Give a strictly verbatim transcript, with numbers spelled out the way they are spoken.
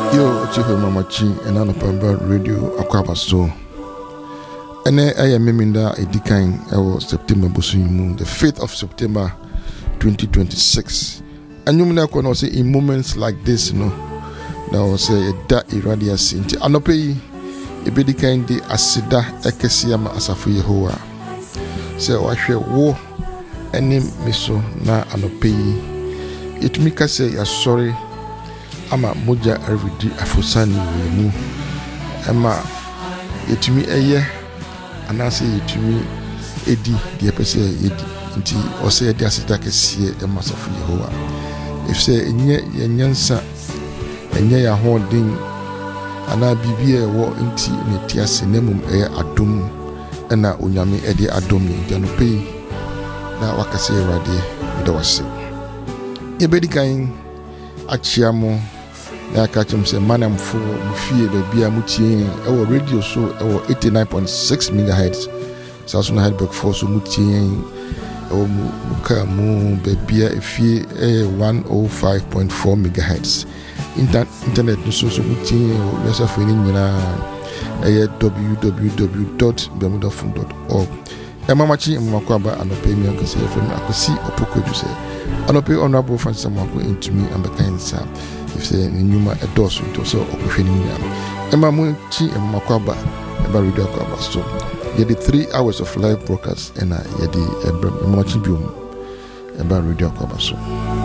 Yo, Chief Mamachi, and Anapamba Radio, Aquaba Store. And I am Meminda Edikain, our September Busuimu, the fifth of September twenty twenty-six. And you may not say in moments like this, you know, that was say that irradiance into Anope, a Bedikain de Asida Ekesiama Asafu Yehoa. So I shall war any miso na Anope. It make us say, sorry. Ama moja aridi afosani wemu ama yetumi eye anase yetumi edi de pese yedi nti ose yedi asita kese e masafu Yehowa if say enye yenyansa enye ya holding ana bibie wo nti neti ase nemum eye adom na onyame ede adom ni de no pei na wakase erade de wase ebedi kan achiamo na catch him say man am for mufie baby amutie ewo radio show ewo eighty-nine point six megahertz so so na headback for so mutie ewo muka mu baby efie one oh five point four megahertz Inter- internet no so so mutie o yesa feni nyina eye w w w dot bermuda fund dot org e mamachi mmakwaba anope mi akase feni akosi opokodu say anope honorable Francis Amako intumi ambekansa if say nyuma edoso to so okuhwani nya ema mu chi emakwaba eba radio akwaba so ye the three hours of live broadcast and ye the eba mu chi biom eba radio akwaba so